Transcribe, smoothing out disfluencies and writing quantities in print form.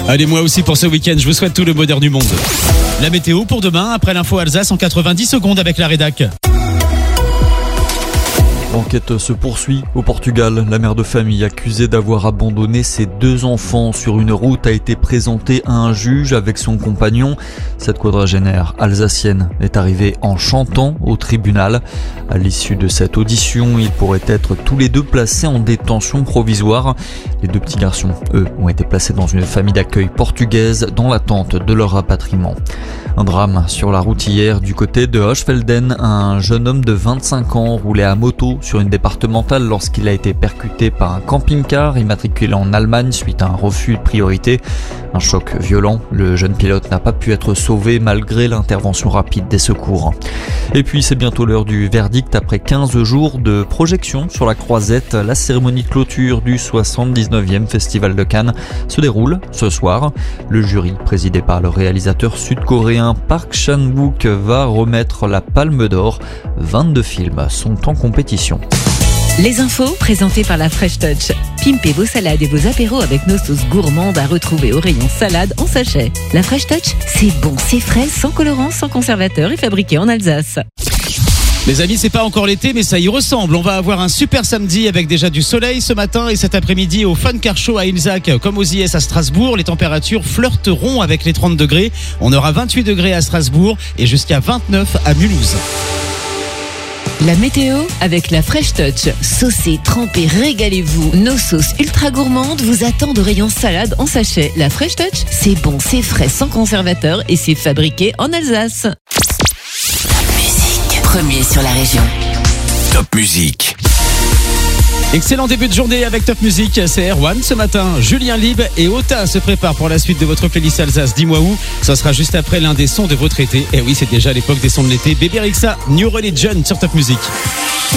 Allez, moi aussi pour ce week-end, je vous souhaite tout le bonheur du monde. La météo pour demain, après l'info Alsace en 90 secondes avec la rédac. L'enquête se poursuit au Portugal. La mère de famille accusée d'avoir abandonné ses 2 enfants sur une route a été présentée à un juge avec son compagnon. Cette quadragénaire alsacienne est arrivée en chantant au tribunal. À l'issue de cette audition, ils pourraient être tous les deux placés en détention provisoire. Les 2 petits garçons, eux, ont été placés dans une famille d'accueil portugaise dans l'attente de leur rapatriement. Un drame sur la route hier du côté de Hochfelden. Un jeune homme de 25 ans roulait à moto sur une départementale lorsqu'il a été percuté par un camping-car immatriculé en Allemagne suite à un refus de priorité. Un choc violent, le jeune pilote n'a pas pu être sauvé malgré l'intervention rapide des secours. Et puis c'est bientôt l'heure du verdict après 15 jours de projection sur la Croisette. La cérémonie de clôture du 79e Festival de Cannes se déroule ce soir. Le jury, présidé par le réalisateur sud-coréen Park Chan-wook, va remettre la Palme d'Or. 22 films sont en compétition. Les infos présentées par la Fresh Touch. Pimpez vos salades et vos apéros avec nos sauces gourmandes à retrouver au rayon salade en sachet. La Fresh Touch, c'est bon, c'est frais, sans colorant, sans conservateur et fabriqué en Alsace. Les amis, c'est pas encore l'été, mais ça y ressemble. On va avoir un super samedi avec déjà du soleil ce matin et cet après-midi au Fun Car Show à Ilzac, comme aux IS à Strasbourg. Les températures flirteront avec les 30 degrés. On aura 28 degrés à Strasbourg et jusqu'à 29 à Mulhouse. La météo avec la Fresh Touch. Saucez, trempez, régalez-vous. Nos sauces ultra gourmandes vous attendent au rayon salade en sachet. La Fresh Touch, c'est bon, c'est frais, sans conservateur et c'est fabriqué en Alsace. Top Musique, premier sur la région. Top Musique. Excellent début de journée avec Top Musique, c'est Erwan ce matin. Julien Lib et Ota se préparent pour la suite de votre playlist Alsace. Dis-moi où, ça sera juste après l'un des sons de votre été. Et oui, c'est déjà l'époque des sons de l'été. Bébé Rexha, New Religion sur Top Musique.